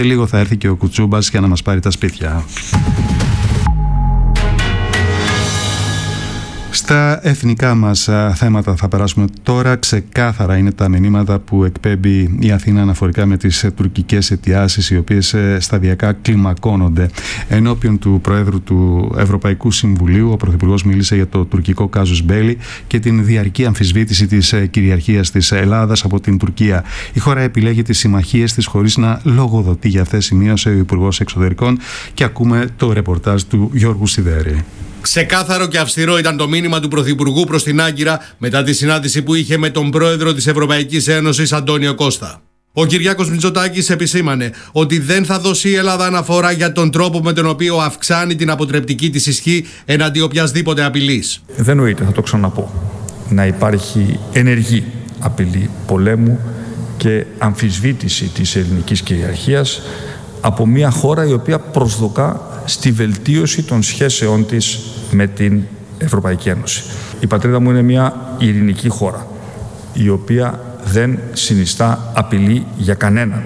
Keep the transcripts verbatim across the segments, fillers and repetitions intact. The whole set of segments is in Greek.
Λίγο θα έρθει και ο Κουτσούμπας για να μας πάρει τα σπίτια. Στα εθνικά μας θέματα θα περάσουμε τώρα. Ξεκάθαρα είναι τα μηνύματα που εκπέμπει η Αθήνα αναφορικά με τις τουρκικές αιτιάσεις, οι οποίες σταδιακά κλιμακώνονται. Ενώπιον του Προέδρου του Ευρωπαϊκού Συμβουλίου, ο Πρωθυπουργός μίλησε για το τουρκικό κάζους μπέλι και την διαρκή αμφισβήτηση της κυριαρχίας της Ελλάδας από την Τουρκία. Η χώρα επιλέγει τις συμμαχίες της χωρίς να λογοδοτεί για αυτές, σημείωσε ο Υπουργός Εξωτερικών, και ακούμε το ρεπορτάζ του Γιώργου Σιδέρη. Ξεκάθαρο και αυστηρό ήταν το μήνυμα του Πρωθυπουργού προς την Άγκυρα μετά τη συνάντηση που είχε με τον Πρόεδρο της Ευρωπαϊκής Ένωσης, Αντώνιο Κώστα. Ο Κυριάκος Μητσοτάκης επισήμανε ότι δεν θα δώσει η Ελλάδα αναφορά για τον τρόπο με τον οποίο αυξάνει την αποτρεπτική της ισχύ εναντί οποιασδήποτε απειλής. Δεν νοείται, θα το ξαναπώ, να υπάρχει ενεργή απειλή πολέμου και αμφισβήτηση της ελληνικής κυριαρχίας από μια χώρα η οποία προσδοκά στη βελτίωση των σχέσεών της με την Ευρωπαϊκή Ένωση. Η πατρίδα μου είναι μια ειρηνική χώρα, η οποία δεν συνιστά απειλή για κανέναν.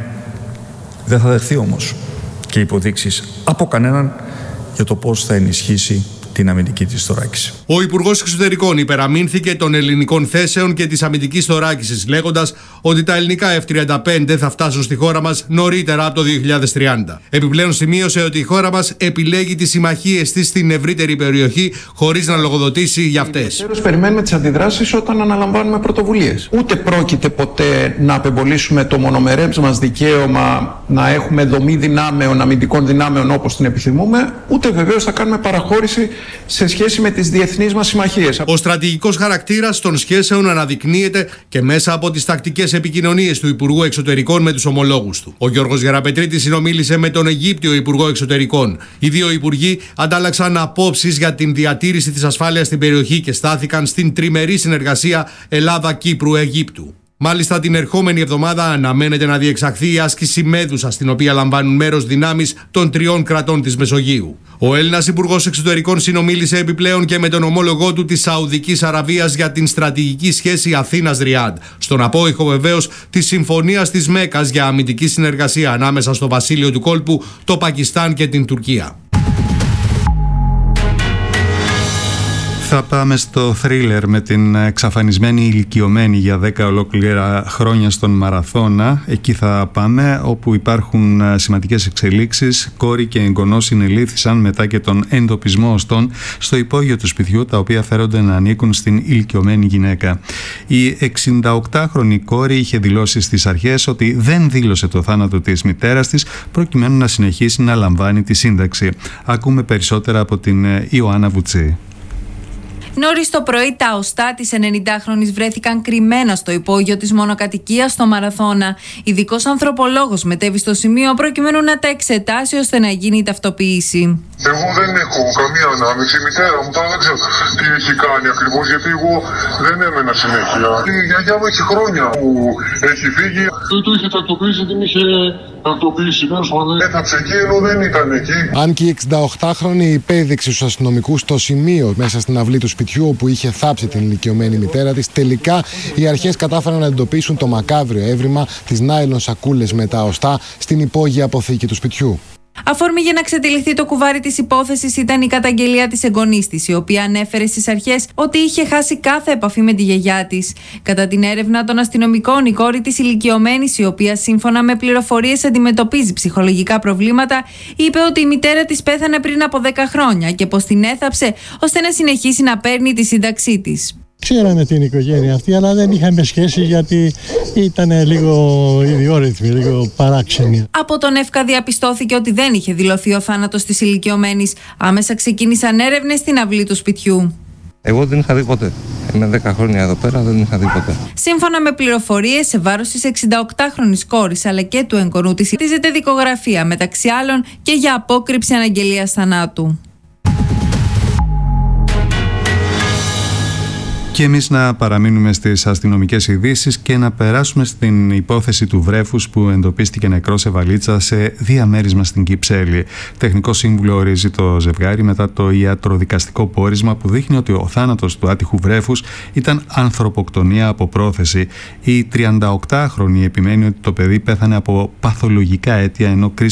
Δεν θα δεχθεί όμως και υποδείξεις από κανέναν για το πώς θα ενισχύσει την αμυντική της θωράκιση. Ο Υπουργός Εξωτερικών υπεραμείνθηκε των ελληνικών θέσεων και της αμυντικής θωράκισης, λέγοντας ότι τα ελληνικά εφ τριάντα πέντε θα φτάσουν στη χώρα μας νωρίτερα από το δύο χιλιάδες τριάντα. Επιπλέον σημείωσε ότι η χώρα μας επιλέγει τις συμμαχίες της στην ευρύτερη περιοχή χωρίς να λογοδοτήσει για αυτές. Τέλος, περιμένουμε τις αντιδράσεις όταν αναλαμβάνουμε πρωτοβουλίες. Ούτε πρόκειται ποτέ να απεμπολίσουμε το μονομερές μας δικαίωμα να έχουμε δομή δυνάμεων, αμυντικών δυνάμεων όπως την επιθυμούμε, ούτε βεβαίως θα κάνουμε παραχώρηση σε σχέση με τις διεθνείς μας συμμαχίες. Ο στρατηγικός χαρακτήρας των σχέσεων αναδεικνύεται και μέσα από τις τακτικές επικοινωνίες του Υπουργού Εξωτερικών με τους ομολόγους του. Ο Γιώργος Γεραπετρίτης συνομίλησε με τον Αιγύπτιο Υπουργό Εξωτερικών. Οι δύο υπουργοί αντάλλαξαν απόψεις για την διατήρηση της ασφάλειας στην περιοχή και στάθηκαν στην τριμερή συνεργασία Ελλάδα-Κύπρου-Αιγύπτου. Μάλιστα, την ερχόμενη εβδομάδα αναμένεται να διεξαχθεί η άσκηση Μέδουσα, στην οποία λαμβάνουν μέρος δυνάμεις των τριών κρατών της Μεσογείου. Ο Έλληνας Υπουργός Εξωτερικών συνομίλησε επιπλέον και με τον ομόλογό του της Σαουδικής Αραβίας για την στρατηγική σχέση Αθήνας-Ριάντ, στον απόϊχο βεβαίως της συμφωνίας της Μέκας για αμυντική συνεργασία ανάμεσα στο Βασίλειο του Κόλπου, το Πακιστάν και την Τουρκία. Θα πάμε στο θρίλερ με την εξαφανισμένη ηλικιωμένη για δέκα ολόκληρα χρόνια στον Μαραθώνα. Εκεί θα πάμε, όπου υπάρχουν σημαντικές εξελίξεις. Κόρη και εγγονός συνελήφθησαν μετά και τον εντοπισμό οστών στο υπόγειο του σπιτιού, τα οποία φέρονται να ανήκουν στην ηλικιωμένη γυναίκα. Η εξηνταοκτάχρονη κόρη είχε δηλώσει στις αρχές ότι δεν δήλωσε το θάνατο της μητέρας της, προκειμένου να συνεχίσει να λαμβάνει τη σύνταξη. Ακούμε περισσότερα από την Ιωάννα Βουτσή. Νωρίς το πρωί, τα οστά της ενενηντάχρονης βρέθηκαν κρυμμένα στο υπόγειο της μονοκατοικίας στο Μαραθώνα. Ειδικός ανθρωπολόγος μετέβη στο σημείο προκειμένου να τα εξετάσει ώστε να γίνει η ταυτοποίηση. Εγώ δεν έχω καμία ανάμειξη. Η μητέρα μου τώρα δεν ξέρω τι έχει κάνει ακριβώς, γιατί εγώ δεν έμενα συνέχεια. Η γιαγιά μου έχει χρόνια που έχει φύγει. Δεν το είχε τακτοποιήσει, την είχε τακτοποιήσει. Έθαψε εκεί ενώ δεν ήταν εκεί. Αν και η εξηνταοκτάχρονη υπέδειξε στους αστυνομικούς το σημείο μέσα στην αυλή του σπιτιού όπου είχε θάψει την ηλικιωμένη μητέρα της, τελικά οι αρχές κατάφεραν να εντοπίσουν το μακάβριο έβριμα της νάιλον σακούλες με τα οστά στην υπόγεια αποθήκη του σπιτιού. Αφορμή για να ξετυλιχθεί το κουβάρι της υπόθεσης ήταν η καταγγελία της εγγονής της, η οποία ανέφερε στις αρχές ότι είχε χάσει κάθε επαφή με τη γιαγιά της. Κατά την έρευνα των αστυνομικών, η κόρη της ηλικιωμένης, η οποία σύμφωνα με πληροφορίες αντιμετωπίζει ψυχολογικά προβλήματα, είπε ότι η μητέρα της πέθανε πριν από δέκα χρόνια και πως την έθαψε ώστε να συνεχίσει να παίρνει τη σύνταξή της. Ξέραμε την οικογένεια αυτή, αλλά δεν είχαμε σχέση γιατί ήταν λίγο ιδιόρυθμη, λίγο παράξενη. Από τον ΕΦΚΑ διαπιστώθηκε ότι δεν είχε δηλωθεί ο θάνατος της ηλικιωμένης. Άμεσα ξεκίνησαν έρευνες στην αυλή του σπιτιού. Εγώ δεν είχα δει ποτέ. Είμαι δέκα χρόνια εδώ πέρα, δεν είχα δει ποτέ. Σύμφωνα με πληροφορίες, σε βάρος της εξηνταοκτάχρονης κόρης αλλά και του εγγονού της χτίζεται δικογραφία, μεταξύ άλλων και για απόκρυψη αναγγελίας θανάτου. Και εμείς να παραμείνουμε στις αστυνομικές ειδήσεις και να περάσουμε στην υπόθεση του βρέφους που εντοπίστηκε νεκρό σε βαλίτσα σε διαμέρισμα στην Κυψέλη. Τεχνικό σύμβουλο ορίζει το ζευγάρι μετά το ιατροδικαστικό πόρισμα που δείχνει ότι ο θάνατος του άτυχου βρέφους ήταν ανθρωποκτονία από πρόθεση. Η τριανταοκτάχρονη επιμένει ότι το παιδί πέθανε από παθολογικά αίτια, ενώ